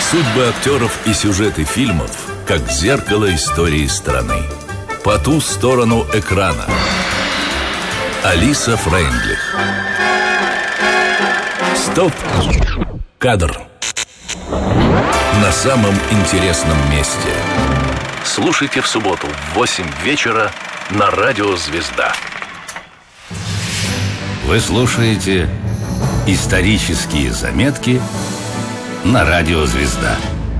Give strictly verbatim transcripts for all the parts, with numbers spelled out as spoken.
Судьбы актеров и сюжеты фильмов, как зеркало истории страны. По ту сторону экрана. Алиса Фрейндлих. Стоп! Кадр. На самом интересном месте. Слушайте в субботу в восемь вечера на радио «Звезда». Вы слушаете исторические заметки на радио «Звезда».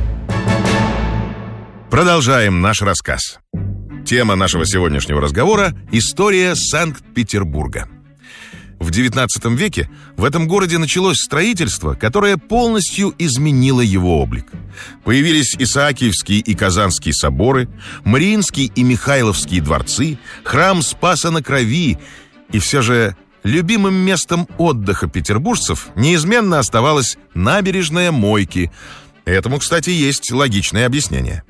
Продолжаем наш рассказ. Тема нашего сегодняшнего разговора – история Санкт-Петербурга. В девятнадцатом веке в этом городе началось строительство, которое полностью изменило его облик. Появились Исаакиевский и Казанский соборы, Мариинский и Михайловские дворцы, храм Спаса на Крови. И все же любимым местом отдыха петербуржцев неизменно оставалась набережная Мойки. Этому, кстати, есть логичное объяснение.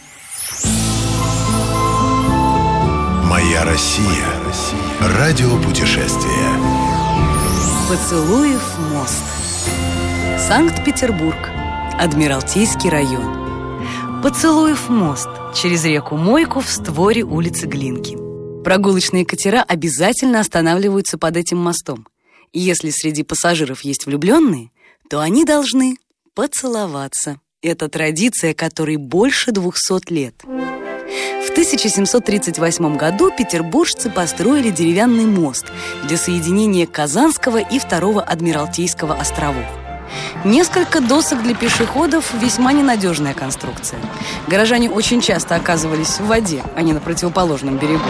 «Моя Россия». Радиопутешествие. Поцелуев мост. Санкт-Петербург. Адмиралтейский район. Поцелуев мост через реку Мойку в створе улицы Глинки. Прогулочные катера обязательно останавливаются под этим мостом. И если среди пассажиров есть влюбленные, то они должны поцеловаться. Это традиция, которой больше двухсот лет. В тысяча семьсот тридцать восьмом году петербуржцы построили деревянный мост для соединения Казанского и Второго Адмиралтейского островов. Несколько досок для пешеходов – весьма ненадежная конструкция. Горожане очень часто оказывались в воде, а не на противоположном берегу.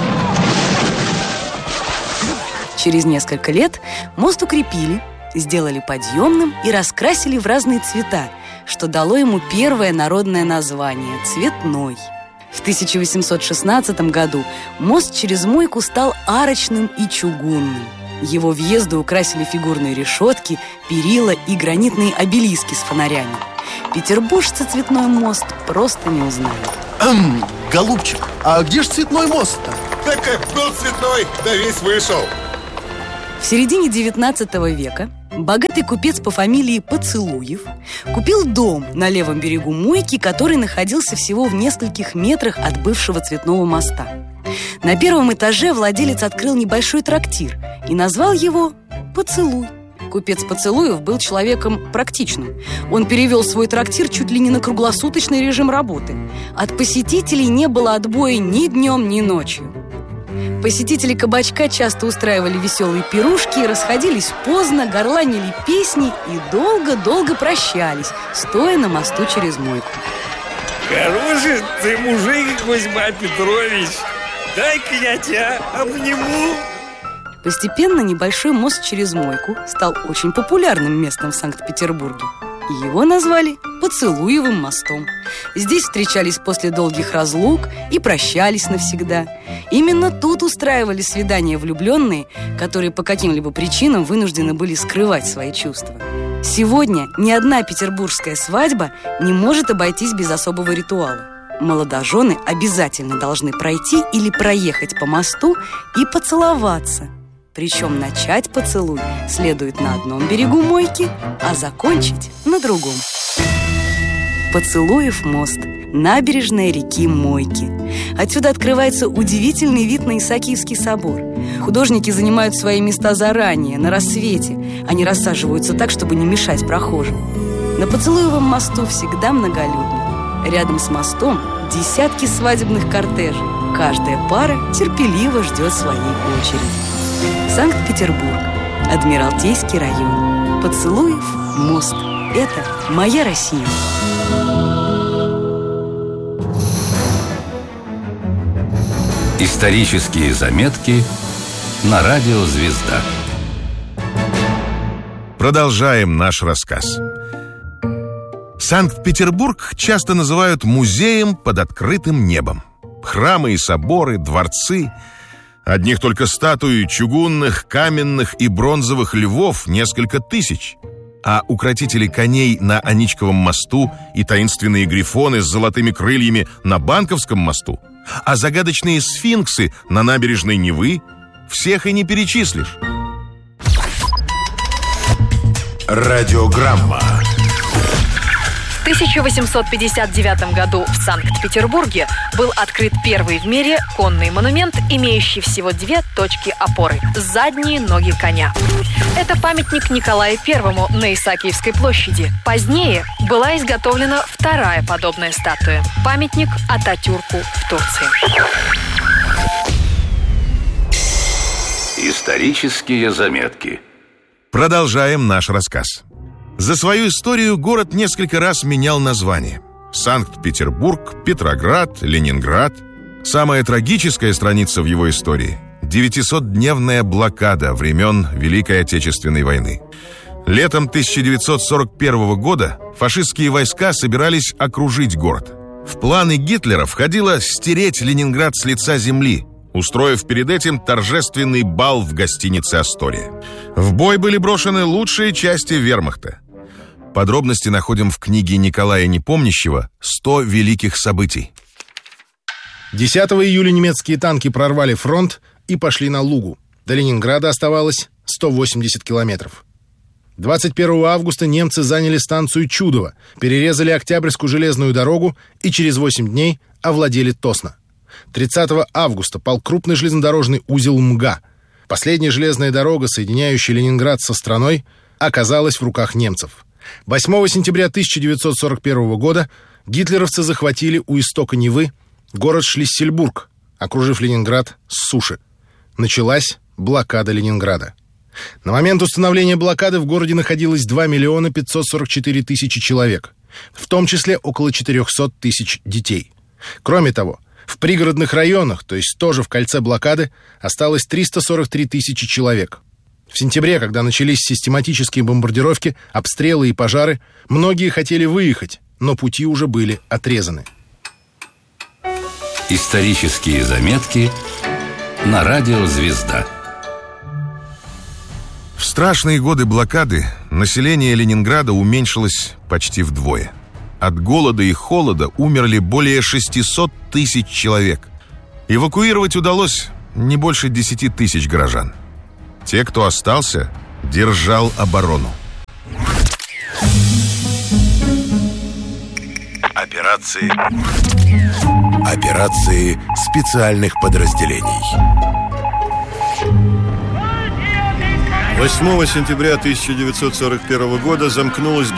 Через несколько лет мост укрепили, сделали подъемным и раскрасили в разные цвета, что дало ему первое народное название – «Цветной». В тысяча восемьсот шестнадцатом году мост через Мойку стал арочным и чугунным. Его въезды украсили фигурные решетки, перила и гранитные обелиски с фонарями. Петербуржцы Цветной мост просто не узнали. Эм, голубчик, а где ж Цветной мост-то? Так был цветной, да весь вышел. В середине девятнадцатого века богатый купец по фамилии Поцелуев купил дом на левом берегу Мойки, который находился всего в нескольких метрах от бывшего Цветного моста. На первом этаже владелец открыл небольшой трактир и назвал его «Поцелуй». Купец Поцелуев был человеком практичным. Он перевел свой трактир чуть ли не на круглосуточный режим работы. От посетителей не было отбоя ни днем, ни ночью. Посетители кабачка часто устраивали веселые пирушки, расходились поздно, горланили песни и долго-долго прощались, стоя на мосту через Мойку. Хороший ты мужик, Кузьма Петрович. Дай-ка я тебя обниму. Постепенно небольшой мост через Мойку стал очень популярным местом в Санкт-Петербурге. Его назвали Поцелуевым мостом. Здесь встречались после долгих разлук и прощались навсегда. Именно тут устраивали свидания влюбленные, которые по каким-либо причинам вынуждены были скрывать свои чувства. Сегодня ни одна петербургская свадьба не может обойтись без особого ритуала. Молодожены обязательно должны пройти или проехать по мосту и поцеловаться. Причем начать поцелуй следует на одном берегу Мойки, а закончить на другом. Поцелуев мост. Набережная реки Мойки. Отсюда открывается удивительный вид на Исаакиевский собор. Художники занимают свои места заранее, на рассвете. Они рассаживаются так, чтобы не мешать прохожим. На Поцелуевом мосту всегда многолюдно. Рядом с мостом десятки свадебных кортежей. Каждая пара терпеливо ждет своей очереди. Санкт-Петербург. Адмиралтейский район. Поцелуев мост. Это моя Россия. Исторические заметки на радио «Звезда». Продолжаем наш рассказ. Санкт-Петербург часто называют музеем под открытым небом. Храмы и соборы, дворцы. Одних только статуи чугунных, каменных и бронзовых львов несколько тысяч. А укротители коней на Аничковом мосту и таинственные грифоны с золотыми крыльями на Банковском мосту, а загадочные сфинксы на набережной Невы всех и не перечислишь. Радиограмма. В тысяча восемьсот пятьдесят девятом году в Санкт-Петербурге был открыт первый в мире конный монумент, имеющий всего две точки опоры – задние ноги коня. Это памятник Николаю Первому на Исаакиевской площади. Позднее была изготовлена вторая подобная статуя – памятник Ататюрку в Турции. Исторические заметки. Продолжаем наш рассказ. За свою историю город несколько раз менял название. Санкт-Петербург, Петроград, Ленинград. Самая трагическая страница в его истории – девятисотдневная блокада времен Великой Отечественной войны. Летом тысяча девятьсот сорок первого года фашистские войска собирались окружить город. В планы Гитлера входило стереть Ленинград с лица земли, устроив перед этим торжественный бал в гостинице «Астория». В бой были брошены лучшие части вермахта. Подробности находим в книге Николая Непомнящего «Сто великих событий». десятого июля немецкие танки прорвали фронт и пошли на Лугу. До Ленинграда оставалось сто восемьдесят километров. двадцать первого августа немцы заняли станцию Чудово, перерезали Октябрьскую железную дорогу и через восемь дней овладели Тосно. тридцатого августа пал крупный железнодорожный узел МГА. Последняя железная дорога, соединяющая Ленинград со страной, оказалась в руках немцев. восьмого сентября тысяча девятьсот сорок первого года гитлеровцы захватили у истока Невы город Шлиссельбург, окружив Ленинград с суши. Началась блокада Ленинграда. На момент установления блокады в городе находилось два миллиона пятьсот сорок четыре тысячи человек, в том числе около четыреста тысяч детей. Кроме того, в пригородных районах, то есть тоже в кольце блокады, осталось триста сорок три тысячи человек. В сентябре, когда начались систематические бомбардировки, обстрелы и пожары, многие хотели выехать, но пути уже были отрезаны. Исторические заметки на радио «Звезда». В страшные годы блокады население Ленинграда уменьшилось почти вдвое. От голода и холода умерли более шестисот тысяч человек. Эвакуировать удалось не больше десяти тысяч горожан. Те, кто остался, держал оборону. Операции. Операции специальных подразделений. восьмого сентября тысяча девятьсот сорок первого года замкнулась